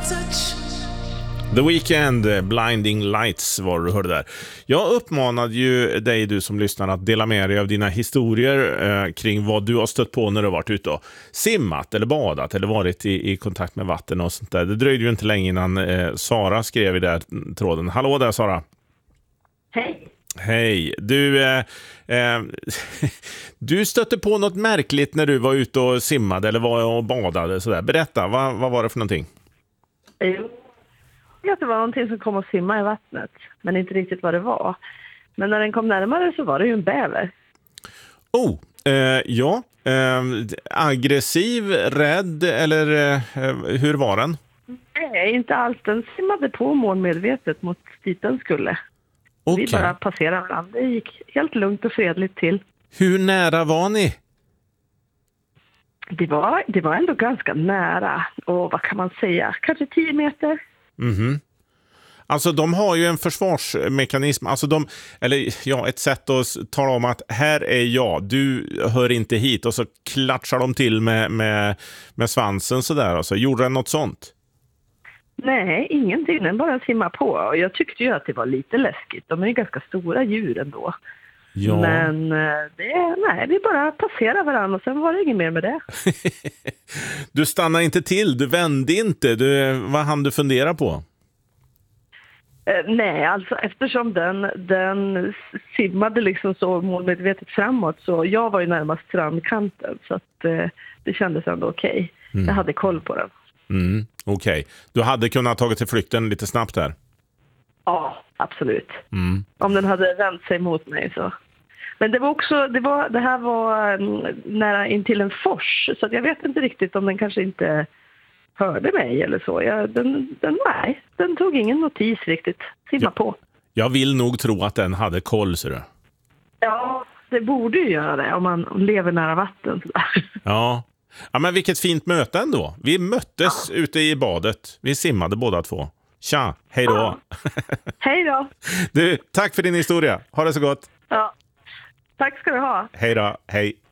The Weeknd, Blinding Lights var du hörde där. Jag uppmanade ju dig, du som lyssnar, att dela med dig av dina historier kring vad du har stött på när du har varit ute och simmat eller badat eller varit i kontakt med vatten och sånt där. Det dröjde ju inte länge innan Sara skrev i den tråden. Hallå där, Sara. Hej. Hej. Du stötte på något märkligt när du var ute och simmade eller var och badade. Sådär. Berätta, vad var det för någonting? Jo. Att det var någonting som kom att simma i vattnet, men inte riktigt vad det var. Men när den kom närmare så var det ju en bäver. Aggressiv, rädd eller hur var den? Nej, inte alls. Den simmade på målmedvetet mot dit den skulle. Okay. Vi bara passerade varandra. Det gick helt lugnt och fredligt till. Hur nära var ni? Det var ändå ganska nära. Och vad kan man säga? Kanske 10 meter. Mhm. Alltså de har ju en försvarsmekanism, alltså ett sätt att tala om att här är jag, du hör inte hit, och så klatschar de till med svansen sådär. Alltså. Gjorde den något sånt? Nej, ingenting. Den bara simmar på. Och jag tyckte ju att det var lite läskigt. De är ju ganska stora djur ändå. Ja. Men vi bara passerade varandra och sen var det inget mer med det. Du stannar inte till, du vände inte. Vad hann du fundera på? Nej, alltså eftersom den simmade liksom så målmedvetet framåt, så jag var ju närmast strandkanten, så att det kändes ändå okej. Jag hade koll på den. Okej. Du hade kunnat tagit till flykten lite snabbt där? Ja, absolut. Om den hade vänt sig mot mig så. Men det var också, det här var nära in till en fors, så att jag vet inte riktigt om den kanske inte hörde mig eller så. Den tog ingen notis riktigt. Simma på. Jag vill nog tro att den hade koll, ser du. Ja, det borde ju göra det om man lever nära vatten. Ja, men vilket fint möte ändå. Vi möttes ute i badet. Vi simmade båda två. Tja, hej då. Ja. Hej då. Du, tack för din historia. Ha det så gott. Ja, tack ska du ha. Hej då, hej.